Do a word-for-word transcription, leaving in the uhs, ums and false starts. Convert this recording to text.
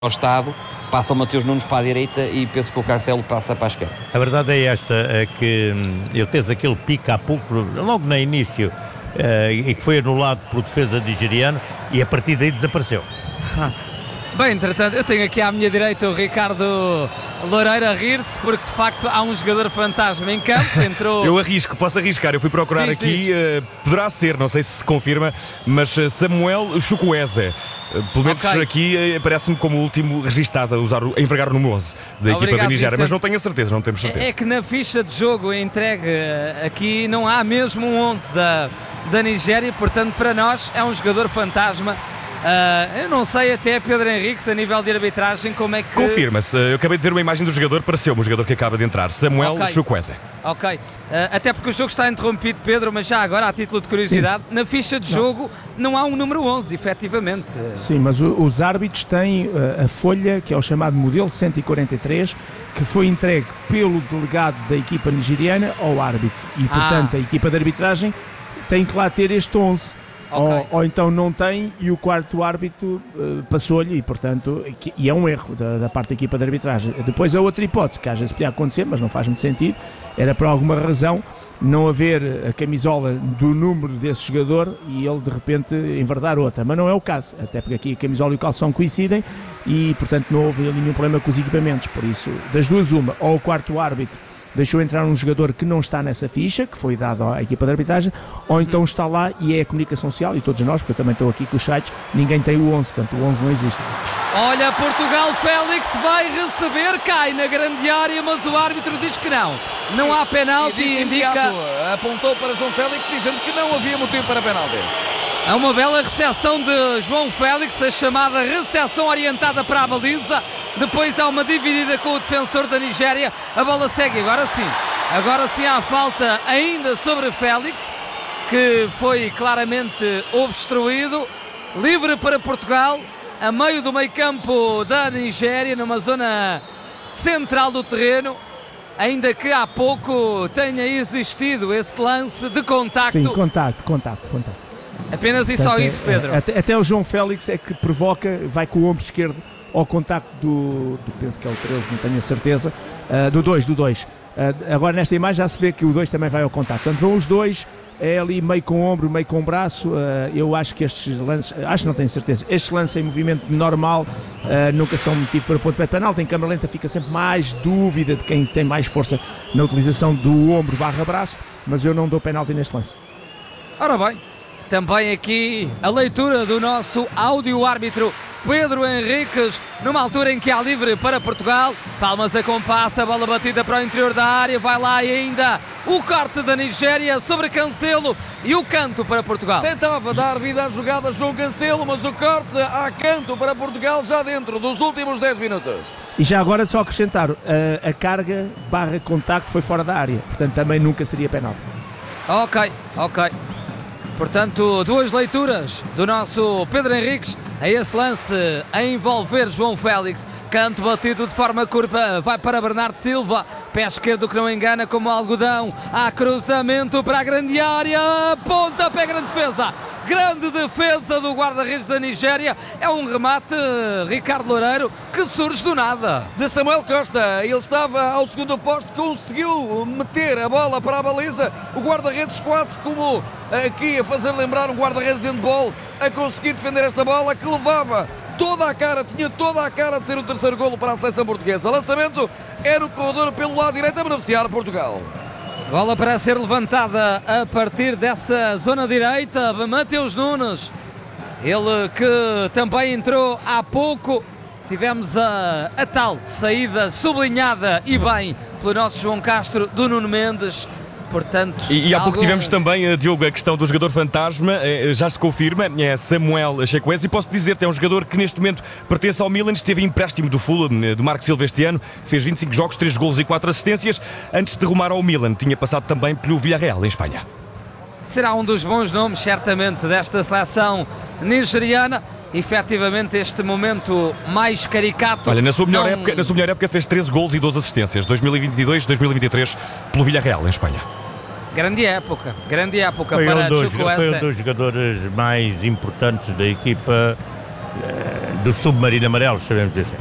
ao estado, passa o Mateus Nunes para a direita e penso que o Cancelo passa para a esquerda. A verdade é esta, é que hum, ele teve aquele pico há pouco, logo no início, uh, e que foi anulado pelo defesa nigeriano, e a partir daí desapareceu. Bem, entretanto, eu tenho aqui à minha direita o Ricardo Loureiro a rir-se, porque de facto há um jogador fantasma em campo, entrou... Eu arrisco, posso arriscar, eu fui procurar diz, aqui, diz. Uh, poderá ser, não sei se se confirma, mas uh, Samuel Chukwueze. Uh, pelo menos Okay. aqui uh, parece-me como o último registado a, usar o, a envergar o número onze da equipa Obrigado, da Nigéria, Vicente. mas não tenho a certeza, não temos certeza. É, é que na ficha de jogo entregue aqui não há mesmo um onze da, da Nigéria, portanto para nós é um jogador fantasma. Uh, eu não sei até, Pedro Henriques, a nível de arbitragem, como é que... Confirma-se, eu acabei de ver uma imagem do jogador, pareceu-me o jogador que acaba de entrar, Samuel Ok. Chukwueze. Ok, uh, até porque o jogo está interrompido, Pedro, mas já agora, a título de curiosidade, Sim. na ficha de jogo não há um número onze, efetivamente. Sim, mas o, os árbitros têm uh, a folha, que é o chamado modelo cento e quarenta e três, que foi entregue pelo delegado da equipa nigeriana ao árbitro. E, portanto, Ah. a equipa de arbitragem tem que lá ter este onze. Ok. Ou, ou então não tem e o quarto árbitro uh, passou-lhe e, portanto, que, e é um erro da, da parte da equipa de arbitragem. Depois a outra hipótese, que às vezes podia acontecer, mas não faz muito sentido, era por alguma razão não haver a camisola do número desse jogador e ele de repente enverdar outra, mas não é o caso, até porque aqui a camisola e o calção coincidem e, portanto, não houve nenhum problema com os equipamentos. Por isso, das duas uma, ou o quarto árbitro deixou entrar um jogador que não está nessa ficha, que foi dado à equipa de arbitragem, ou então está lá e é a comunicação social, e todos nós, porque eu também estou aqui com os sites, ninguém tem o onze, portanto o onze não existe. Olha, Portugal, Félix vai receber, cai na grande área, mas o árbitro diz que não. Não há penalti e indica... Apontou para João Félix dizendo que não havia motivo para penalti. É uma bela recepção de João Félix, a chamada recepção orientada para a baliza. Depois há uma dividida com o defensor da Nigéria. A bola segue, agora sim. Agora sim há falta ainda sobre Félix, que foi claramente obstruído. Livre para Portugal, a meio do meio campo da Nigéria, numa zona central do terreno. Ainda que há pouco tenha existido esse lance de contacto. Sim, contacto, contacto, contacto. Apenas e só isso, Pedro. Até, até o João Félix é que provoca, vai com o ombro esquerdo ao contacto do, do penso que é o treze, não tenho a certeza, uh, do dois, do dois. Uh, agora nesta imagem já se vê que o dois também vai ao contacto. Portanto vão os dois, é ali meio com o ombro, meio com o braço. Uh, eu acho que estes lances, acho que não tenho certeza, estes lances em movimento normal uh, nunca são motivo para ponto de penalti. Em câmara lenta fica sempre mais dúvida de quem tem mais força na utilização do ombro barra braço, mas eu não dou penalti neste lance. Ora bem, também aqui a leitura do nosso áudio-árbitro Pedro Henriques, numa altura em que há livre para Portugal. Palmas a compasso, a bola batida para o interior da área, vai lá ainda o corte da Nigéria sobre Cancelo e o canto para Portugal. Tentava dar vida à jogada João Cancelo, mas o corte a canto para Portugal já dentro dos últimos dez minutos. E já agora só acrescentar, a, a carga barra contacto foi fora da área, portanto também nunca seria penalti. Ok, ok. Portanto, duas leituras do nosso Pedro Henriques a esse lance a envolver João Félix. Canto batido de forma curva, vai para Bernardo Silva, pé esquerdo que não engana como algodão. Há cruzamento para a grande área, ponta, pé, grande defesa. Grande defesa do guarda-redes da Nigéria. É um remate, Ricardo Loureiro, que surge do nada. De Samuel Costa, ele estava ao segundo posto, conseguiu meter a bola para a baliza. O guarda-redes quase como aqui a fazer lembrar um guarda-redes de handball, a conseguir defender esta bola que levava toda a cara, tinha toda a cara de ser o terceiro golo para a seleção portuguesa. Lançamento é no corredor pelo lado direito a beneficiar Portugal. Bola para ser levantada a partir dessa zona direita, Mateus Nunes, ele que também entrou há pouco. Tivemos a, a tal saída sublinhada e bem pelo nosso João Castro do Nuno Mendes. Portanto, E, e há pouco algum... tivemos também, uh, Diogo, a questão do jogador fantasma, uh, já se confirma, é Samuel Chukwueze, e posso dizer-te, é um jogador que neste momento pertence ao Milan, esteve em empréstimo do Fulham, uh, do Marco Silva este ano, fez vinte e cinco jogos, três golos e quatro assistências, antes de rumar ao Milan, tinha passado também pelo Villarreal, em Espanha. Será um dos bons nomes, certamente, desta seleção nigeriana. Efetivamente, este momento mais caricato. Olha, na sua melhor, não... época, na sua melhor época fez treze golos e doze assistências, dois mil e vinte e dois dois mil e vinte e três, pelo Villarreal, em Espanha. Grande época, grande época Foi para um dos, Chukwueze. foi um dos jogadores mais importantes da equipa do submarino amarelo, sabemos dizer.